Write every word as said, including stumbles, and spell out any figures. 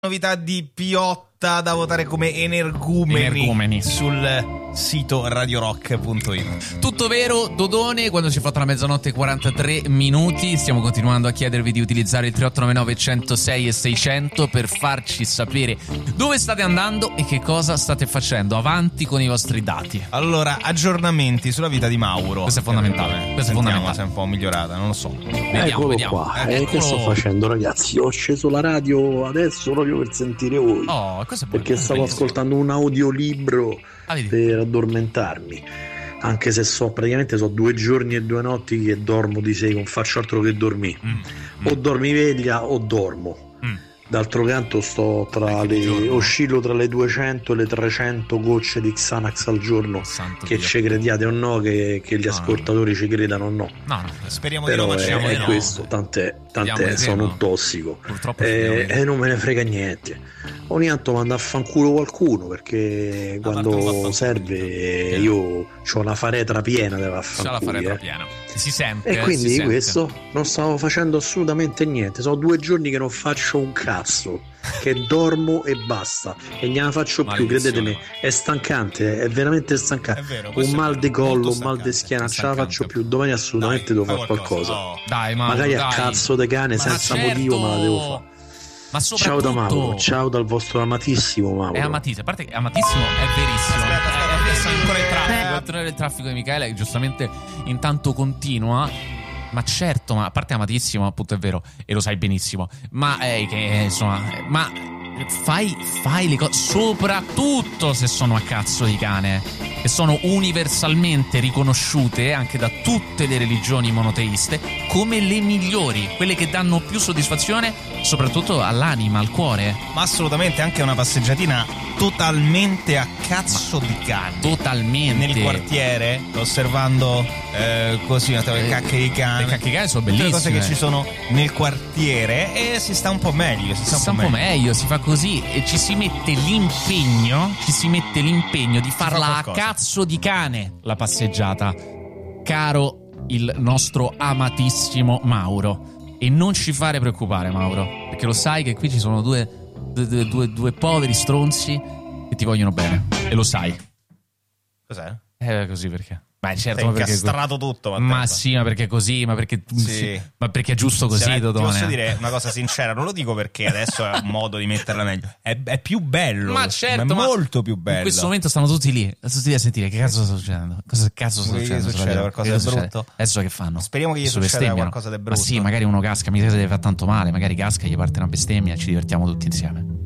Novità di Piotta da votare come energumeni, energumeni. sul sito radio rock punto it. Tutto vero, Dodone, quando ci è fatta la mezzanotte e quarantatré minuti. Stiamo continuando a chiedervi di utilizzare il tre otto nove nove centosei e seicento per farci sapere dove state andando e che cosa state facendo. Avanti con i vostri dati. Allora, aggiornamenti sulla vita di Mauro. Questo è fondamentale. Questo è fondamentale. Se è un po' migliorata, non lo so. Vediamo, Eccolo vediamo. qua. Eh, Eh, che sto facendo, ragazzi? Ho acceso la radio adesso proprio per sentire voi. Oh, questo è bello, perché stavo bellissimo. ascoltando un audiolibro Ah, vedi? per addormentarmi. Anche se so praticamente so due giorni e due notti che dormo di sera, non faccio altro che dormire. Mm, mm, O dormi veglia o dormo. mm. D'altro canto sto tra Eh, che le giorno. oscillo tra le duecento e le trecento gocce di Xanax al giorno. Santo Che Dio. ci crediate o no, che, che gli No, ascoltatori ci credano o no. No, no, Speriamo di Però no, ma è, speriamo è di no. questo, tant'è, Speriamo tant'è di sì, sono no. un tossico. Purtroppo speriamo E di no. eh, non me ne frega niente. Ogni tanto mando a fanculo qualcuno perché parte un po' a quando fanculo. serve Sì. io ho una faretra piena di C'ha la vaffanculo. faretra Eh. piena. Si sente. E si quindi sente. questo non stavo facendo assolutamente niente. Sono due giorni che non faccio un cazzo, che dormo e basta. E non ne faccio più, Maledizione. credetemi. È stancante, è veramente stancante. È vero, Un questo è mal vero, di collo, molto un mal di stancante, schiena, non ce la stancante. faccio più. Domani assolutamente Dai, devo fa fare qualcosa. Oh. Dai, Mauro, Magari a dai. cazzo di cane Ma senza certo. motivo, ma la devo fare. Ma Ciao soprattutto da Mauro, ciao dal vostro amatissimo Mauro. È amatissimo, a parte che amatissimo è verissimo. Aspetta, aspetta, È adesso ancora il traffico. Il treno del traffico di Michele che giustamente intanto continua. Ma certo, ma a parte amatissimo, appunto è vero, e lo sai benissimo. Ma è che insomma, ma fai, fai le cose, soprattutto se sono a cazzo di cane, che sono universalmente riconosciute anche da tutte le religioni monoteiste come le migliori, quelle che danno più soddisfazione soprattutto all'anima, al cuore. Ma assolutamente anche una passeggiatina totalmente a cazzo di cane. Totalmente. Nel quartiere, osservando eh, così le cacche di cane. Le cacche di cane sono Tutte le bellissime. cose che ci sono nel quartiere e si sta un po' meglio. Si sta, Si sta un po' meglio, si fa così e ci si mette l'impegno, ci si mette l'impegno di farla a qualcosa. cazzo di cane la passeggiata, caro il nostro amatissimo Mauro. E non ci fare preoccupare, Mauro, perché lo sai che qui ci sono due, due, due, due, due poveri stronzi che ti vogliono bene, e lo sai. Cos'è? È così perché? Beh, certo, Sei ma perché incastrato tutto, Matteo. ma sì, ma perché è così, ma perché Sì. sì, ma perché è giusto così, Se- ti Dodone. posso dire una cosa sincera, non lo dico perché adesso è un modo di metterla meglio. È, è più bello. Ma certo, è ma molto più bello. in questo momento stanno tutti lì, tutti lì a sentire che cazzo sta succedendo. Cosa cazzo sta Che succedendo? succede? sulla Qualcosa vita? di Che succede? brutto? Adesso che fanno? Speriamo che gli Adesso succeda bestemmiano. qualcosa di Ma brutto. sì, magari uno casca, mi sa che deve fare tanto male, magari casca, gli parte una bestemmia, ci divertiamo tutti insieme.